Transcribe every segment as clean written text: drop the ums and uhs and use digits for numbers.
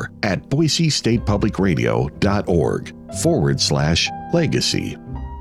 more at boisestatepublicradio.org/legacy.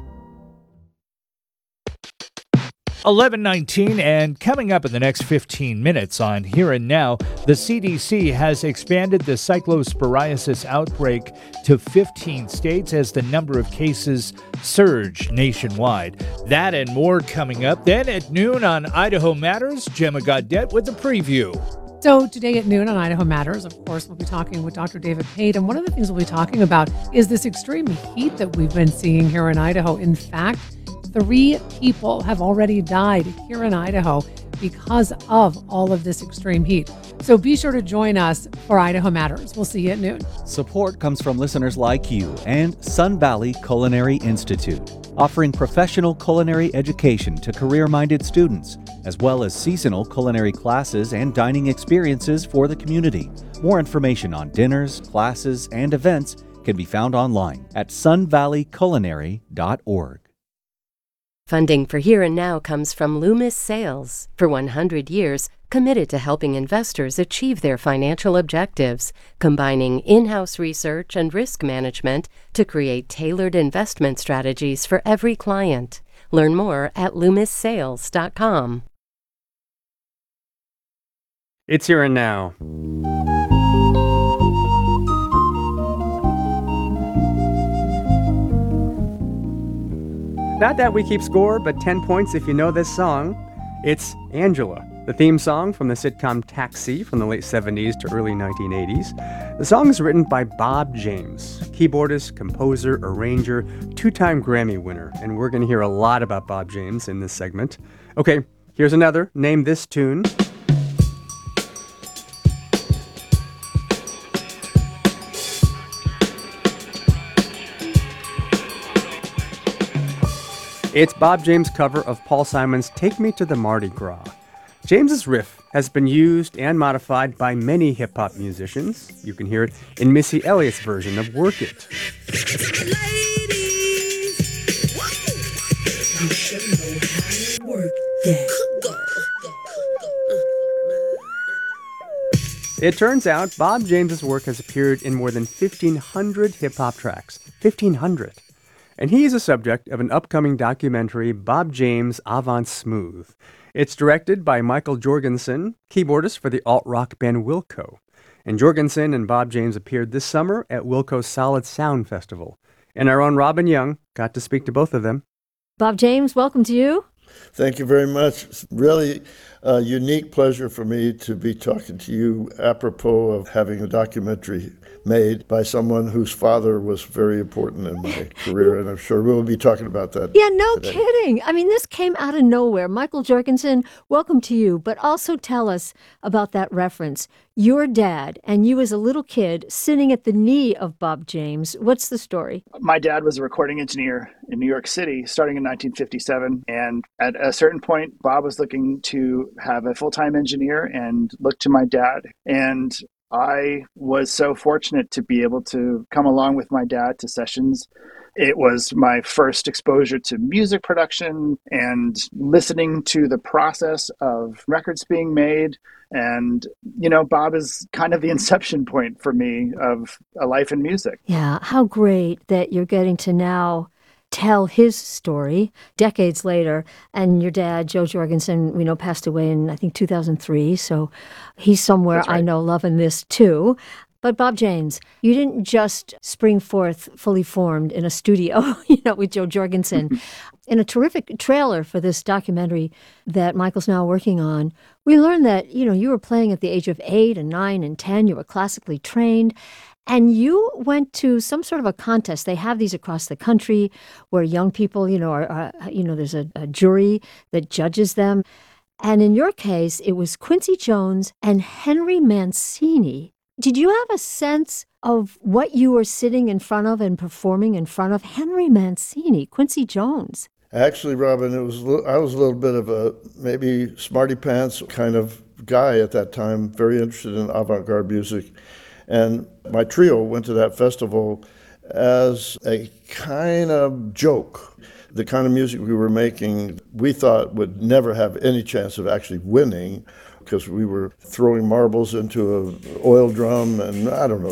11:19, and coming up in the next 15 minutes on Here and Now, the CDC has expanded the cyclosporiasis outbreak to 15 states as the number of cases surge nationwide. That and more coming up. Then at noon on Idaho Matters, Gemma Gaudette with the preview. So today at noon on Idaho Matters, of course, we'll be talking with Dr. David Pate. And one of the things we'll be talking about is this extreme heat that we've been seeing here in Idaho. In fact, 3 people have already died here in Idaho because of all of this extreme heat. So be sure to join us for Idaho Matters. We'll see you at noon. Support comes from listeners like you and Sun Valley Culinary Institute, offering professional culinary education to career-minded students, as well as seasonal culinary classes and dining experiences for the community. More information on dinners, classes, and events can be found online at sunvalleyculinary.org. Funding for Here and Now comes from Loomis Sales. For 100 years, committed to helping investors achieve their financial objectives, combining in-house research and risk management to create tailored investment strategies for every client. Learn more at loomissales.com. It's Here and Now. Not that we keep score, but 10 points if you know this song. It's Angela, the theme song from the sitcom Taxi from the late 70s to early 1980s. The song is written by Bob James, keyboardist, composer, arranger, 2-time Grammy winner, and we're going to hear a lot about Bob James in this segment. Okay, here's another. Name this tune. It's Bob James' cover of Paul Simon's Take Me to the Mardi Gras. James's riff has been used and modified by many hip-hop musicians. You can hear it in Missy Elliott's version of Work It. It turns out Bob James's work has appeared in more than 1,500 hip-hop tracks. 1,500. And he is a subject of an upcoming documentary, Bob James Avant Smooth. It's directed by Michael Jorgensen, keyboardist for the alt-rock band Wilco. And Jorgensen and Bob James appeared this summer at Wilco's Solid Sound Festival. And our own Robin Young got to speak to both of them. Bob James, welcome to you. Thank you very much. It's really a unique pleasure for me to be talking to you apropos of having a documentary made by someone whose father was very important in my career, and I'm sure we'll be talking about that. Yeah, no today. kidding. I mean, this came out of nowhere. Michael Jorgensen, welcome to you, but also tell us about that reference. Your dad and you as a little kid sitting at the knee of Bob James. What's the story? My dad was a recording engineer in New York City starting in 1957, and at a certain point, Bob was looking to have a full-time engineer and looked to my dad, and I was so fortunate to be able to come along with my dad to sessions. It was my first exposure to music production and listening to the process of records being made. And, you know, Bob is kind of the inception point for me of a life in music. Yeah, how great that you're getting to now tell his story decades later. And your dad, Joe Jorgensen, we know passed away in, I think, 2003. So he's somewhere, right, I know, loving this too. But Bob James, you didn't just spring forth fully formed in a studio, with Joe Jorgensen. In a terrific trailer for this documentary that Michael's now working on, we learned that, you were playing at the age of 8 and 9 and 10. You were classically trained. And you went to some sort of a contest. They have these across the country where young people, there's a jury that judges them. And in your case, it was Quincy Jones and Henry Mancini. Did you have a sense of what you were sitting in front of and performing in front of? Henry Mancini, Quincy Jones. Actually, Robin, I was a little bit of a maybe smarty pants kind of guy at that time, very interested in avant-garde music. And my trio went to that festival as a kind of joke. The kind of music we were making, we thought would never have any chance of actually winning because we were throwing marbles into an oil drum and I don't know,